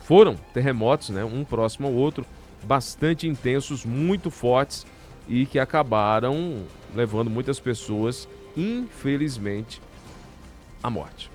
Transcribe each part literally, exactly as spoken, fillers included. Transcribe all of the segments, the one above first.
foram terremotos, né, um próximo ao outro, bastante intensos, muito fortes e que acabaram levando muitas pessoas, infelizmente, à morte.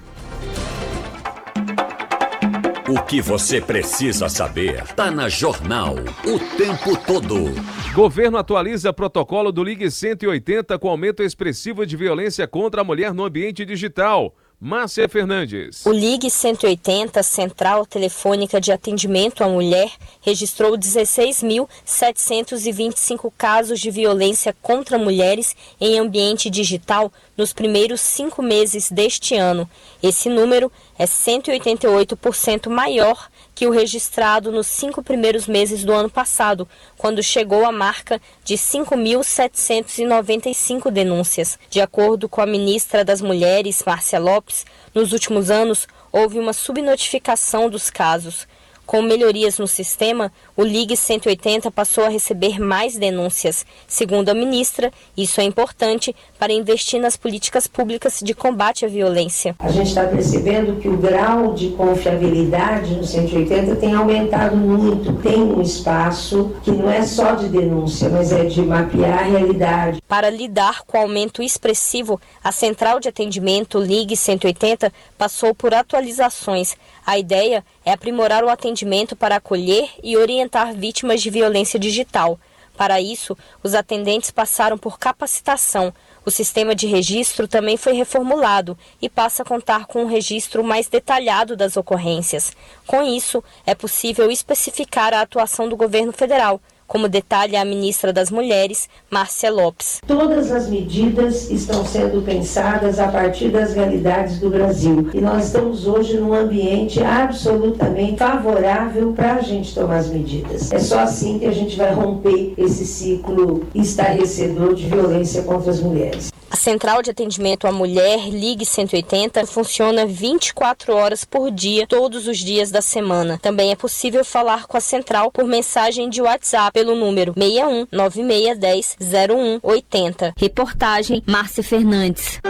O que você precisa saber tá na Jornal o tempo todo. Governo atualiza protocolo do Ligue cento e oitenta com aumento expressivo de violência contra a mulher no ambiente digital. Márcia Fernandes. O Ligue cento e oitenta, Central Telefônica de Atendimento à Mulher, registrou dezesseis mil setecentos e vinte e cinco casos de violência contra mulheres em ambiente digital nos primeiros cinco meses deste ano. Esse número é cento e oitenta e oito por cento maior que o registrado nos cinco primeiros meses do ano passado, quando chegou à marca de cinco mil setecentos e noventa e cinco denúncias. De acordo com a ministra das Mulheres, Márcia Lopes, nos últimos anos houve uma subnotificação dos casos. Com melhorias no sistema, o Ligue cento e oitenta passou a receber mais denúncias. Segundo a ministra, isso é importante para investir nas políticas públicas de combate à violência. A gente está percebendo que o grau de confiabilidade no cento e oitenta tem aumentado muito. Tem um espaço que não é só de denúncia, mas é de mapear a realidade. Para lidar com o aumento expressivo, a Central de Atendimento Ligue cento e oitenta passou por atualizações. A ideia é aprimorar o atendimento para acolher e orientar vítimas de violência digital. Para isso, os atendentes passaram por capacitação. O sistema de registro também foi reformulado e passa a contar com um registro mais detalhado das ocorrências. Com isso, é possível especificar a atuação do governo federal, como detalha a ministra das Mulheres, Márcia Lopes. Todas as medidas estão sendo pensadas a partir das realidades do Brasil. E nós estamos hoje num ambiente absolutamente favorável para a gente tomar as medidas. É só assim que a gente vai romper esse ciclo estarrecedor de violência contra as mulheres. A Central de Atendimento à Mulher, Ligue cento e oitenta, funciona vinte e quatro horas por dia, todos os dias da semana. Também é possível falar com a Central por mensagem de WhatsApp pelo número seis um nove seis um zero zero um oito zero. Reportagem Márcia Fernandes.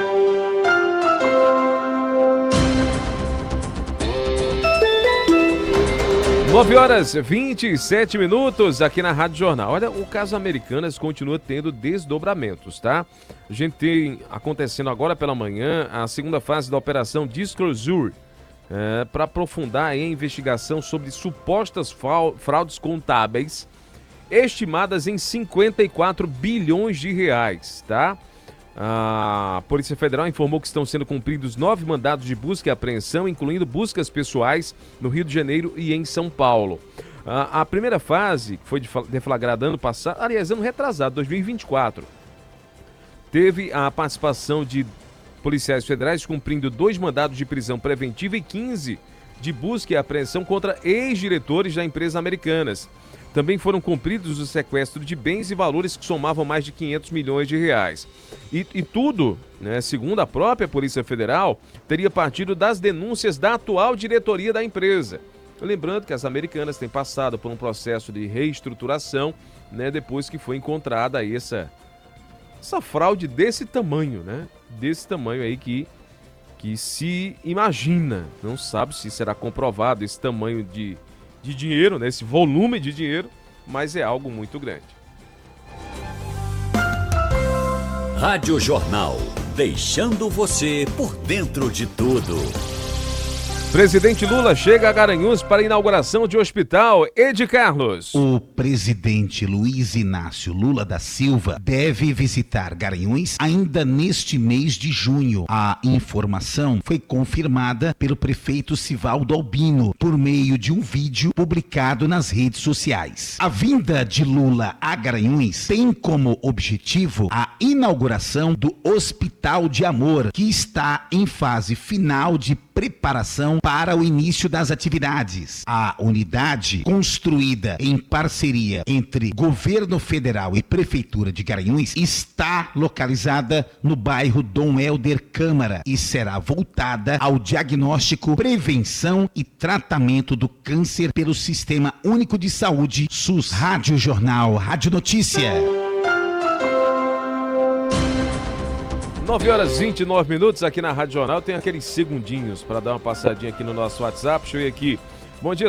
nove horas e vinte e sete minutos aqui na Rádio Jornal. Olha, o caso Americanas continua tendo desdobramentos, tá? A gente tem acontecendo agora pela manhã a segunda fase da Operação Disclosure, é, para aprofundar a investigação sobre supostas fraudes contábeis estimadas em cinquenta e quatro bilhões de reais, tá? A Polícia Federal informou que estão sendo cumpridos nove mandados de busca e apreensão, incluindo buscas pessoais no Rio de Janeiro e em São Paulo. A, a primeira fase, que foi deflagrada ano passado, aliás, ano retrasado, dois mil e vinte e quatro, teve a participação de policiais federais cumprindo dois mandados de prisão preventiva e quinze de busca e apreensão contra ex-diretores da empresa Americanas. Também foram cumpridos o sequestro de bens e valores que somavam mais de quinhentos milhões de reais. E, e tudo, né, segundo a própria Polícia Federal, teria partido das denúncias da atual diretoria da empresa. Lembrando que as Americanas têm passado por um processo de reestruturação, né, depois que foi encontrada essa, essa fraude desse tamanho, né? Desse tamanho aí que, que se imagina, não sabe se será comprovado esse tamanho de... de dinheiro, né? Esse volume de dinheiro, mas é algo muito grande. Rádio Jornal, deixando você por dentro de tudo. Presidente Lula chega a Garanhuns para a inauguração de hospital. Edi Carlos. O presidente Luiz Inácio Lula da Silva deve visitar Garanhuns ainda neste mês de junho. A informação foi confirmada pelo prefeito Sivaldo Albino por meio de um vídeo publicado nas redes sociais. A vinda de Lula a Garanhuns tem como objetivo a inauguração do Hospital de Amor, que está em fase final de preparação para o início das atividades. A unidade, construída em parceria entre governo federal e prefeitura de Garanhuns, está localizada no bairro Dom Helder Câmara e será voltada ao diagnóstico, prevenção e tratamento do câncer pelo Sistema Único de Saúde, SUS. Rádio Jornal, Rádio Notícia. nove horas e vinte e nove minutos aqui na Rádio Jornal. Tem aqueles segundinhos para dar uma passadinha aqui no nosso WhatsApp. Deixa eu ir aqui. Bom dia.